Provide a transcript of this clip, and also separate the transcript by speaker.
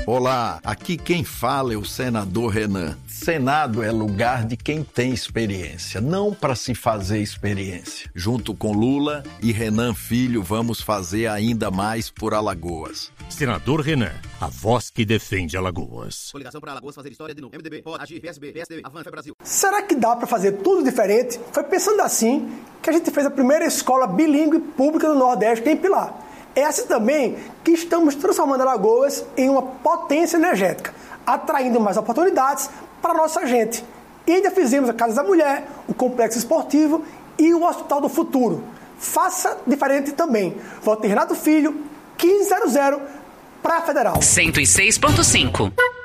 Speaker 1: Olá, aqui quem fala é o senador Renan. Senado é lugar de quem tem experiência, não para se fazer experiência. Junto com Lula e Renan Filho, vamos fazer ainda mais por Alagoas.
Speaker 2: Senador Renan, a voz que defende Alagoas.
Speaker 3: Coligação para Alagoas fazer história de novo. MDB, pode agir, PSB, PSDB, Avança Brasil.
Speaker 4: Será que dá para fazer tudo diferente? Foi pensando assim que a gente fez a primeira escola bilíngue pública do Nordeste em Pilar. É assim também que estamos transformando Alagoas em uma potência energética, atraindo mais oportunidades para a nossa gente. E ainda fizemos a Casa da Mulher, o Complexo Esportivo e o Hospital do Futuro. Faça diferente também. Vote em Renato Filho, 1500 para a Federal.
Speaker 5: 106.5